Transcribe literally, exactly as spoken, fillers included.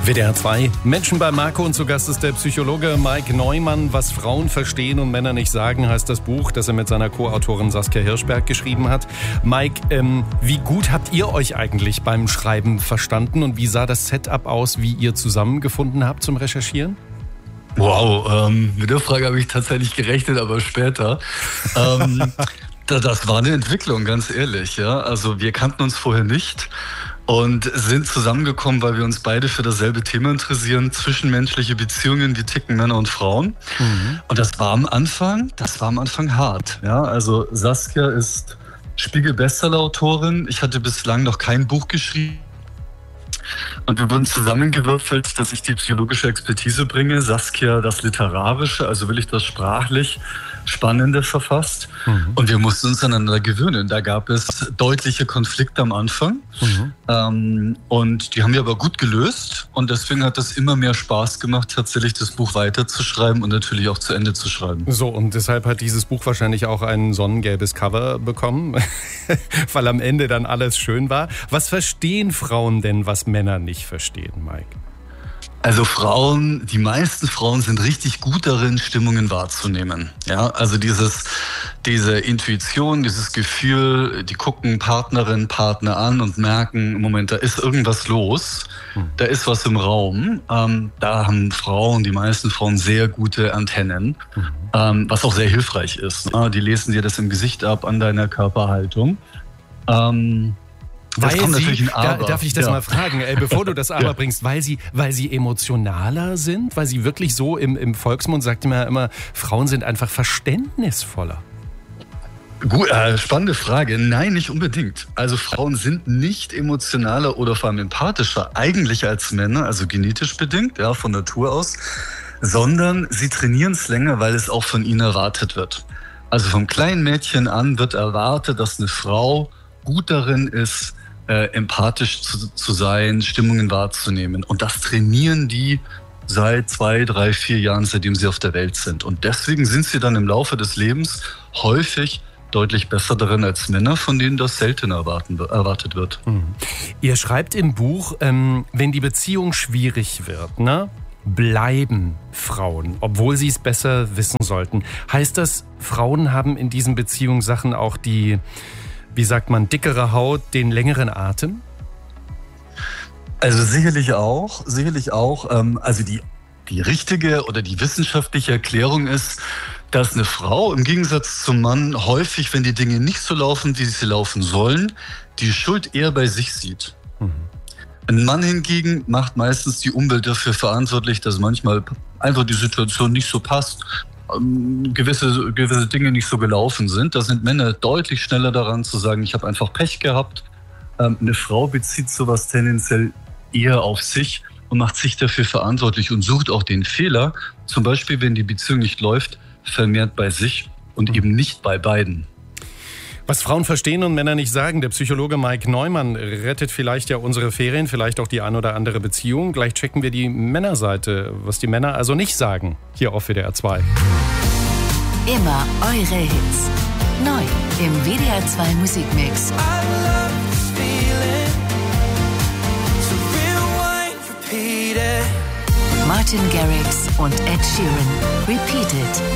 W D R zwei, Menschen bei Marco, und zu Gast ist der Psychologe Mike Neumann. Was Frauen verstehen und Männer nicht sagen, heißt das Buch, das er mit seiner Co-Autorin Saskia Hirschberg geschrieben hat. Mike, ähm, wie gut habt ihr euch eigentlich beim Schreiben verstanden und wie sah das Setup aus, wie ihr zusammengefunden habt zum Recherchieren? Wow, ähm, mit der Frage habe ich tatsächlich gerechnet, aber später. ähm, das war eine Entwicklung, ganz ehrlich. Ja, also wir kannten uns vorher nicht und sind zusammengekommen, weil wir uns beide für dasselbe Thema interessieren: zwischenmenschliche Beziehungen, wie ticken Männer und Frauen. Mhm. Und das war am Anfang, das war am Anfang hart. Ja, also Saskia ist Spiegel-Bestseller-Autorin. Ich hatte bislang noch kein Buch geschrieben. Und wir wurden zusammengewürfelt, dass ich die psychologische Expertise bringe, Saskia das Literarische, also will ich das sprachlich Spannende verfasst. Mhm. Und wir mussten uns aneinander gewöhnen. Da gab es deutliche Konflikte am Anfang. Mhm. Ähm, und die haben wir aber gut gelöst. Und deswegen hat es immer mehr Spaß gemacht, tatsächlich das Buch weiterzuschreiben und natürlich auch zu Ende zu schreiben. So, und deshalb hat dieses Buch wahrscheinlich auch ein sonnengelbes Cover bekommen, weil am Ende dann alles schön war. Was verstehen Frauen denn, was Männer nicht verstehen, Mike? Also Frauen, die meisten Frauen sind richtig gut darin, Stimmungen wahrzunehmen. Ja, also dieses, diese Intuition, dieses Gefühl, die gucken Partnerin, Partner an und merken, Moment, da ist irgendwas los, hm. da ist was im Raum. Ähm, da haben Frauen, die meisten Frauen, sehr gute Antennen, hm. ähm, was auch sehr hilfreich ist. Ne? Die lesen dir das im Gesicht ab, an deiner Körperhaltung. Ähm, Weil sie, da, darf ich das ja. mal fragen, äh, bevor du das Aber ja. bringst, weil sie, weil sie emotionaler sind, weil sie wirklich so im, im Volksmund sagt man ja immer, Frauen sind einfach verständnisvoller. Gut, äh, spannende Frage. Nein, nicht unbedingt. Also Frauen sind nicht emotionaler oder vor allem empathischer eigentlich als Männer, also genetisch bedingt, ja, von Natur aus, sondern sie trainieren es länger, weil es auch von ihnen erwartet wird. Also vom kleinen Mädchen an wird erwartet, dass eine Frau gut darin ist, Äh, empathisch zu, zu sein, Stimmungen wahrzunehmen. Und das trainieren die seit zwei, drei, vier Jahren, seitdem sie auf der Welt sind. Und deswegen sind sie dann im Laufe des Lebens häufig deutlich besser darin als Männer, von denen das seltener erwarten, erwartet wird. Mhm. Ihr schreibt im Buch, ähm, wenn die Beziehung schwierig wird, ne, bleiben Frauen, obwohl sie es besser wissen sollten. Heißt das, Frauen haben in diesen Beziehungssachen auch die, wie sagt man, dickere Haut, den längeren Atem? Also sicherlich auch, sicherlich auch. Ähm, also die, die richtige oder die wissenschaftliche Erklärung ist, dass eine Frau im Gegensatz zum Mann häufig, wenn die Dinge nicht so laufen, wie sie laufen sollen, die Schuld eher bei sich sieht. Mhm. Ein Mann hingegen macht meistens die Umwelt dafür verantwortlich, dass manchmal einfach die Situation nicht so passt, Gewisse, gewisse Dinge nicht so gelaufen sind. Da sind Männer deutlich schneller daran zu sagen, ich habe einfach Pech gehabt. Ähm, eine Frau bezieht sowas tendenziell eher auf sich und macht sich dafür verantwortlich und sucht auch den Fehler, zum Beispiel, wenn die Beziehung nicht läuft, vermehrt bei sich und eben nicht bei beiden. Was Frauen verstehen und Männer nicht sagen. Der Psychologe Mike Neumann rettet vielleicht ja unsere Ferien, vielleicht auch die ein oder andere Beziehung. Gleich checken wir die Männerseite, was die Männer also nicht sagen, hier auf W D R zwei. Immer eure Hits. Neu im W D R zwei Musikmix. Martin Garrix und Ed Sheeran. Repeated.